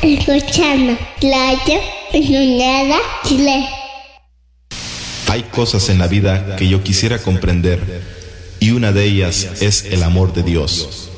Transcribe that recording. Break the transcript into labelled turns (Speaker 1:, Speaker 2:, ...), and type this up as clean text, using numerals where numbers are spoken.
Speaker 1: escuchando Radio Unidad Chile.
Speaker 2: Hay cosas en la vida que yo quisiera comprender, y una de ellas es el amor de Dios.